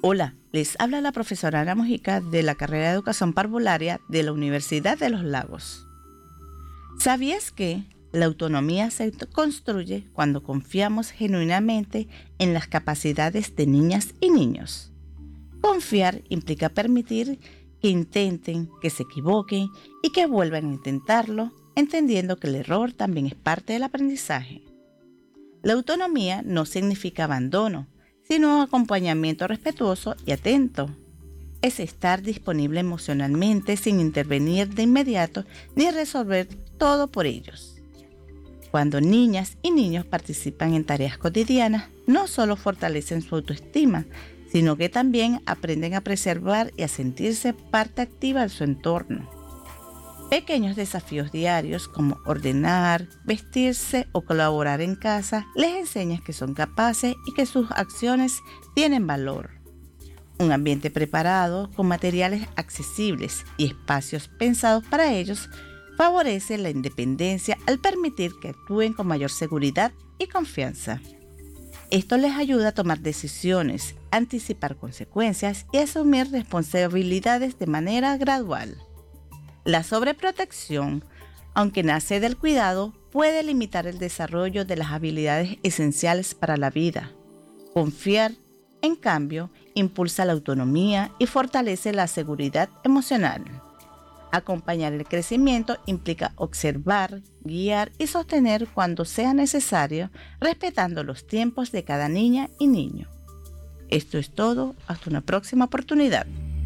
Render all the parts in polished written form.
Hola, les habla la profesora Ana Mojica de la carrera de Educación Parvularia de la Universidad de los Lagos. ¿Sabías que la autonomía se construye cuando confiamos genuinamente en las capacidades de niñas y niños? Confiar implica permitir que intenten, que se equivoquen y que vuelvan a intentarlo, entendiendo que el error también es parte del aprendizaje. La autonomía no significa abandono, sino acompañamiento respetuoso y atento. Es estar disponible emocionalmente sin intervenir de inmediato ni resolver todo por ellos. Cuando niñas y niños participan en tareas cotidianas, no solo fortalecen su autoestima, sino que también aprenden a preservar y a sentirse parte activa de su entorno. Pequeños desafíos diarios como ordenar, vestirse o colaborar en casa les enseñan que son capaces y que sus acciones tienen valor. Un ambiente preparado con materiales accesibles y espacios pensados para ellos favorece la independencia al permitir que actúen con mayor seguridad y confianza. Esto les ayuda a tomar decisiones, anticipar consecuencias y asumir responsabilidades de manera gradual. La sobreprotección, aunque nace del cuidado, puede limitar el desarrollo de las habilidades esenciales para la vida. Confiar, en cambio, impulsa la autonomía y fortalece la seguridad emocional. Acompañar el crecimiento implica observar, guiar y sostener cuando sea necesario, respetando los tiempos de cada niña y niño. Esto es todo, hasta una próxima oportunidad.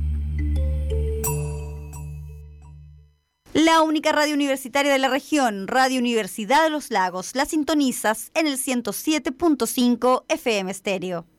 La única radio universitaria de la región, Radio Universidad de los Lagos, la sintonizas en el 107.5 FM Estéreo.